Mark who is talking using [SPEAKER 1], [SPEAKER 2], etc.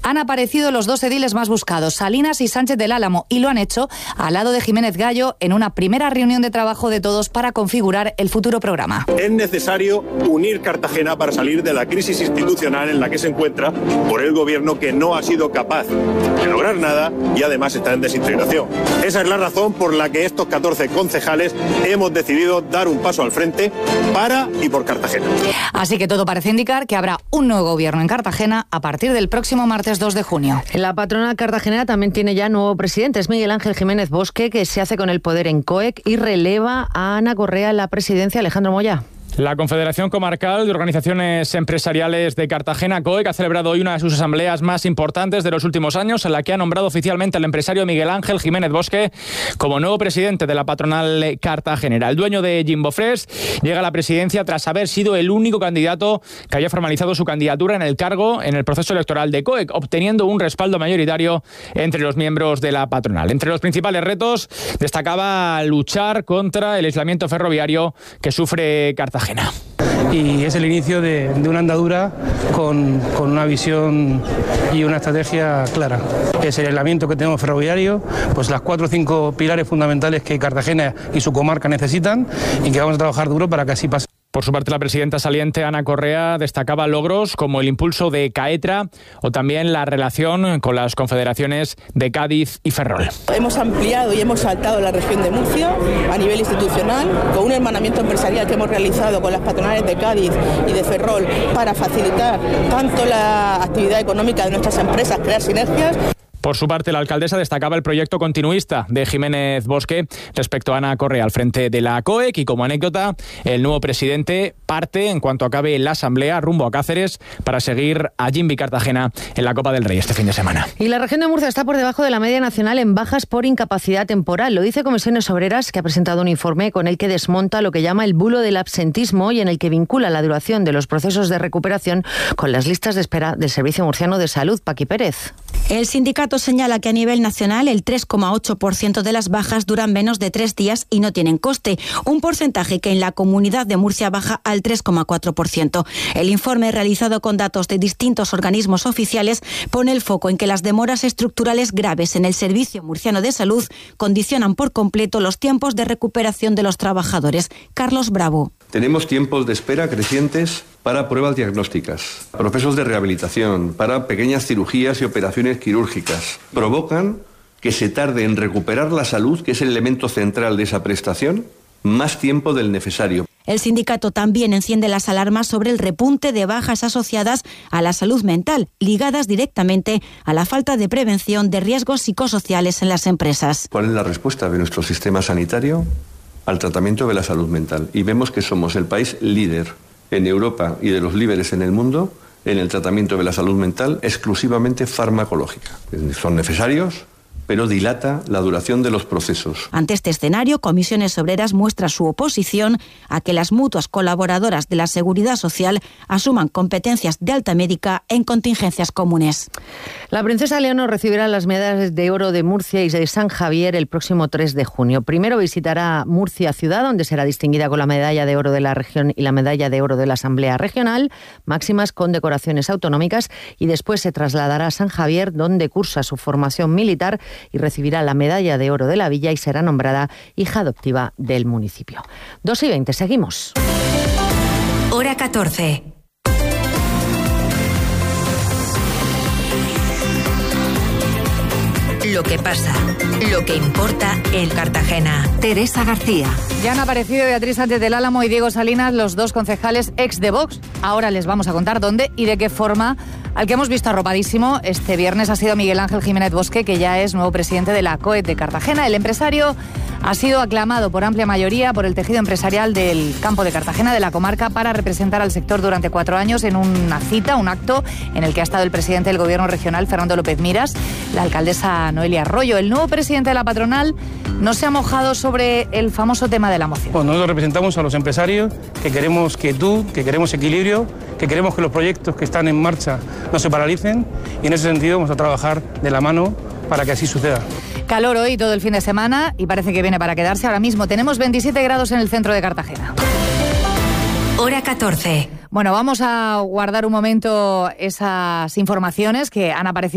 [SPEAKER 1] Han aparecido los dos ediles más buscados, Salinas y Sánchez del Álamo, y lo han hecho al lado de Jiménez Gallo en una primera reunión de trabajo de todos para configurar el futuro programa.
[SPEAKER 2] Es necesario unir Cartagena para salir de la crisis institucional en la que se encuentra por el gobierno, que no ha sido capaz de lograr nada y además está en desintegración. Esa es la razón por la que estos 14 concejales hemos decidido dar un paso al frente para y por Cartagena.
[SPEAKER 1] Así que todo parece indicar que habrá un nuevo gobierno en Cartagena a partir del próximo martes 2 de junio.
[SPEAKER 3] La patronal cartagenera también tiene ya nuevo presidente. Es Miguel Ángel Jiménez Bosque, que se hace con el poder en COEC y releva a Ana Correa en la presidencia. Alejandro Moya.
[SPEAKER 4] La Confederación Comarcal de Organizaciones Empresariales de Cartagena, COEC, ha celebrado hoy una de sus asambleas más importantes de los últimos años, en la que ha nombrado oficialmente al empresario Miguel Ángel Jiménez Bosque como nuevo presidente de la patronal cartagenera. El dueño de Jimbo Fresh llega a la presidencia tras haber sido el único candidato que había formalizado su candidatura en el cargo en el proceso electoral de COEC, obteniendo un respaldo mayoritario entre los miembros de la patronal. Entre los principales retos destacaba luchar contra el aislamiento ferroviario que sufre Cartagena.
[SPEAKER 5] Y es el inicio de una andadura con una visión y una estrategia clara. Es el aislamiento que tenemos ferroviario, pues las 4 o 5 pilares fundamentales que Cartagena y su comarca necesitan, y que vamos a trabajar duro para que así pase.
[SPEAKER 4] Por su parte, la presidenta saliente, Ana Correa, destacaba logros como el impulso de CAETRA o también la relación con las confederaciones de Cádiz y Ferrol.
[SPEAKER 6] Hemos ampliado y hemos saltado la región de Murcia a nivel institucional, con un hermanamiento empresarial que hemos realizado con las patronales de Cádiz y de Ferrol para facilitar tanto la actividad económica de nuestras empresas, crear sinergias.
[SPEAKER 4] Por su parte, la alcaldesa destacaba el proyecto continuista de Jiménez Bosque respecto a Ana Correa al frente de la COEC, y como anécdota, el nuevo presidente parte, en cuanto acabe la asamblea, rumbo a Cáceres para seguir a Jimby Cartagena en la Copa del Rey este fin de semana.
[SPEAKER 3] Y la región de Murcia está por debajo de la media nacional en bajas por incapacidad temporal. Lo dice Comisiones Obreras, que ha presentado un informe con el que desmonta lo que llama el bulo del absentismo y en el que vincula la duración de los procesos de recuperación con las listas de espera del Servicio Murciano de Salud. Paqui Pérez.
[SPEAKER 7] El sindicato señala que a nivel nacional el 3,8% de las bajas duran menos de 3 días y no tienen coste, un porcentaje que en la Comunidad de Murcia baja al 3,4%. El informe, realizado con datos de distintos organismos oficiales, pone el foco en que las demoras estructurales graves en el Servicio Murciano de Salud condicionan por completo los tiempos de recuperación de los trabajadores. Carlos Bravo.
[SPEAKER 8] Tenemos tiempos de espera crecientes para pruebas diagnósticas, procesos de rehabilitación, para pequeñas cirugías y operaciones quirúrgicas. Provocan que se tarde en recuperar la salud, que es el elemento central de esa prestación, más tiempo del necesario.
[SPEAKER 7] El sindicato también enciende las alarmas sobre el repunte de bajas asociadas a la salud mental, ligadas directamente a la falta de prevención de riesgos psicosociales en las empresas.
[SPEAKER 8] ¿Cuál es la respuesta de nuestro sistema sanitario al tratamiento de la salud mental? Y vemos que somos el país líder en Europa y de los líderes en el mundo en el tratamiento de la salud mental exclusivamente farmacológica. Son necesarios, pero dilata la duración de los procesos.
[SPEAKER 7] Ante este escenario, Comisiones Obreras muestra su oposición a que las mutuas colaboradoras de la Seguridad Social asuman competencias de alta médica en contingencias comunes.
[SPEAKER 3] La princesa Leonor recibirá las medallas de oro de Murcia y de San Javier el próximo 3 de junio. Primero visitará Murcia ciudad, donde será distinguida con la medalla de oro de la región y la medalla de oro de la Asamblea Regional, máximas condecoraciones autonómicas, y después se trasladará a San Javier, donde cursa su formación militar y recibirá la medalla de oro de la villa y será nombrada hija adoptiva del municipio. 2:20, seguimos.
[SPEAKER 9] Hora 14. Lo que pasa, lo que importa en Cartagena. Teresa García.
[SPEAKER 1] Ya han aparecido Beatriz Sánchez del Álamo y Diego Salinas, los dos concejales ex de Vox. Ahora les vamos a contar dónde y de qué forma. Al que hemos visto arropadísimo este viernes ha sido Miguel Ángel Jiménez Bosque, que ya es nuevo presidente de la COEC de Cartagena. El empresario ha sido aclamado por amplia mayoría por el tejido empresarial del campo de Cartagena, de la comarca, para representar al sector durante 4 años en una cita, un acto en el que ha estado el presidente del Gobierno regional, Fernando López Miras, la alcaldesa Noelia Arroyo. El nuevo presidente de la patronal no se ha mojado sobre el famoso tema de la moción.
[SPEAKER 5] Bueno, nosotros representamos a los empresarios que queremos quietud, que queremos equilibrio, que queremos que los proyectos que están en marcha no se paralicen, y en ese sentido vamos a trabajar de la mano para que así suceda.
[SPEAKER 1] Calor hoy todo el fin de semana y parece que viene para quedarse. Ahora mismo tenemos 27 grados en el centro de Cartagena.
[SPEAKER 9] Hora 14.
[SPEAKER 1] Bueno, vamos a guardar un momento esas informaciones que han aparecido